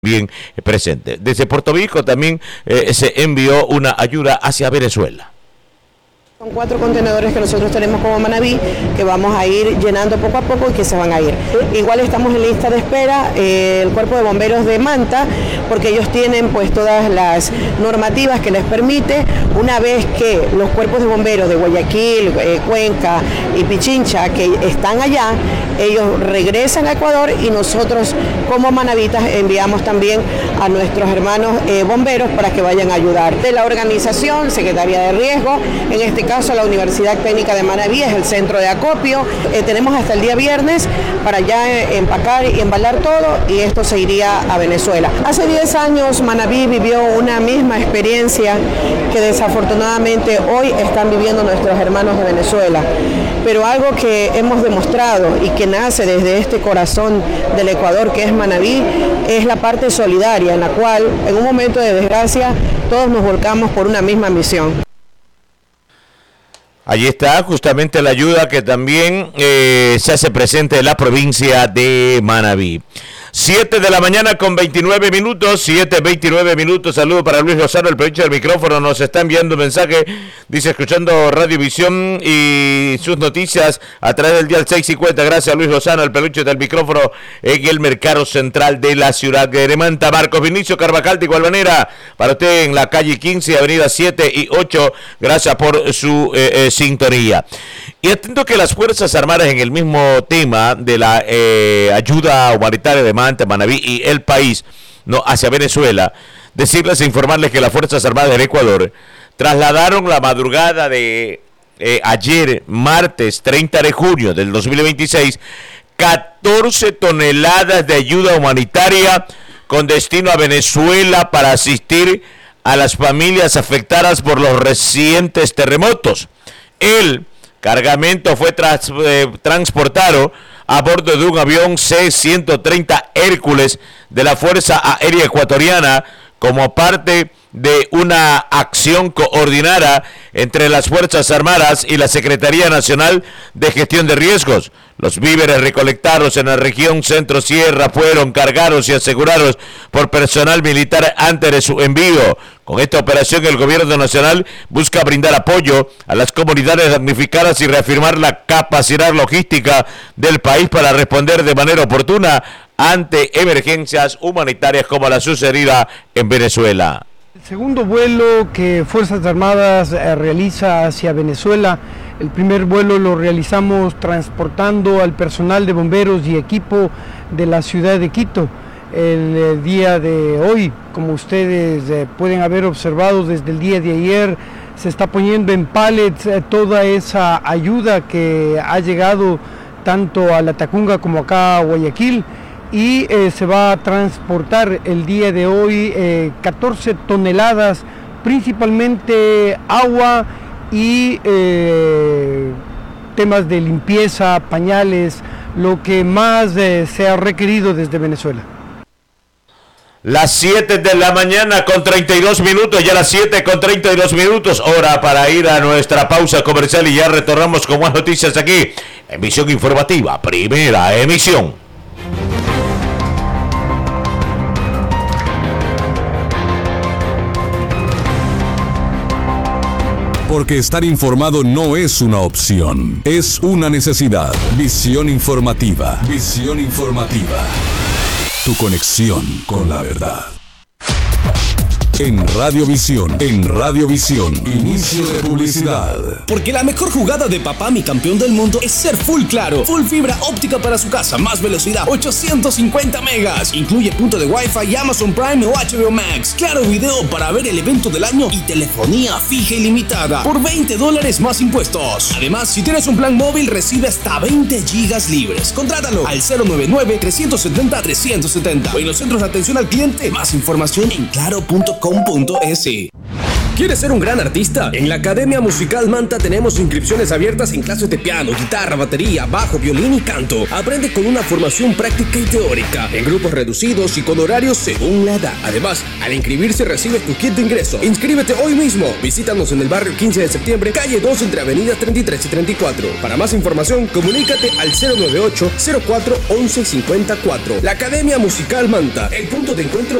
bien presente. Desde Puerto Rico también se envió una ayuda hacia Venezuela. Son 4 contenedores que nosotros tenemos como Manaví, que vamos a ir llenando poco a poco y que se van a ir. Igual estamos en lista de espera, el Cuerpo de Bomberos de Manta, porque ellos tienen pues todas las normativas que les permite, una vez que los cuerpos de bomberos de Guayaquil, Cuenca y Pichincha, que están allá, ellos regresan a Ecuador y nosotros como manavitas enviamos también a nuestros hermanos bomberos para que vayan a ayudar. De la organización, Secretaría de Riesgo, en este caso la Universidad Técnica de Manaví es el centro de acopio. Tenemos hasta el día viernes para ya empacar y embalar todo y esto se iría a Venezuela. Hace 10 años Manaví vivió una misma experiencia que desafortunadamente hoy están viviendo nuestros hermanos de Venezuela. Pero algo que hemos demostrado y que nace desde este corazón del Ecuador que es Manaví es la parte solidaria en la cual en un momento de desgracia todos nos volcamos por una misma misión. Allí está justamente la ayuda que también se hace presente en la provincia de Manaví. 7 de la mañana con 29 minutos, 7:29 minutos. Saludo para Luis Lozano, el peluche del micrófono. Nos está enviando un mensaje, dice, escuchando Radiovisión y sus noticias a través del dial 650. Gracias, Luis Lozano, el peluche del micrófono en el mercado central de la ciudad de Manta. Marcos Vinicio Carvajal, de igual manera, para usted en la calle 15, avenida 7 y 8. Gracias por su sintonía. Y atento que las Fuerzas Armadas, en el mismo tema de la ayuda humanitaria de Manta, Manaví y el país, no, hacia Venezuela, decirles e informarles que las Fuerzas Armadas del Ecuador trasladaron la madrugada de ayer, martes 30 de junio del 2026, 14 toneladas de ayuda humanitaria con destino a Venezuela para asistir a las familias afectadas por los recientes terremotos. El cargamento fue transportado a bordo de un avión C-130 Hércules de la Fuerza Aérea Ecuatoriana como parte de una acción coordinada entre las Fuerzas Armadas y la Secretaría Nacional de Gestión de Riesgos. Los víveres recolectados en la región Centro-Sierra fueron cargados y asegurados por personal militar antes de su envío. Con esta operación, el gobierno nacional busca brindar apoyo a las comunidades damnificadas y reafirmar la capacidad logística del país para responder de manera oportuna ante emergencias humanitarias como la sucedida en Venezuela. El segundo vuelo que Fuerzas Armadas realiza hacia Venezuela, el primer vuelo lo realizamos transportando al personal de bomberos y equipo de la ciudad de Quito. El día de hoy, como ustedes pueden haber observado desde el día de ayer, se está poniendo en pallets toda esa ayuda que ha llegado tanto a La Tacunga como acá a Guayaquil. Y se va a transportar el día de hoy 14 toneladas, principalmente agua y temas de limpieza, pañales, lo que más se ha requerido desde Venezuela. Las 7 de la mañana con 32 minutos, ya las 7 con 32 minutos, hora para ir a nuestra pausa comercial y ya retornamos con más noticias aquí, emisión informativa, primera emisión. Porque estar informado no es una opción, es una necesidad. Visión informativa. Visión informativa. Tu conexión con la verdad. En Radiovisión, inicio de publicidad. Porque la mejor jugada de papá, mi campeón del mundo, es ser full claro. Full fibra óptica para su casa, más velocidad, 850 megas. Incluye punto de Wi-Fi, Amazon Prime o HBO Max. Claro video para ver el evento del año y telefonía fija ilimitada por $20 más impuestos. Además, si tienes un plan móvil, recibe hasta 20 gigas libres. Contrátalo al 099-370-370 o en los centros de atención al cliente. Más información en claro.com.es. ¿Quieres ser un gran artista? En la Academia Musical Manta tenemos inscripciones abiertas en clases de piano, guitarra, batería, bajo, violín y canto. Aprende con una formación práctica y teórica, en grupos reducidos y con horarios según la edad. Además, al inscribirse recibes tu kit de ingreso. Inscríbete hoy mismo. Visítanos en el barrio 15 de septiembre, calle 2, entre avenidas 33 y 34. Para más información, comunícate al 098-04-1154. La Academia Musical Manta, el punto de encuentro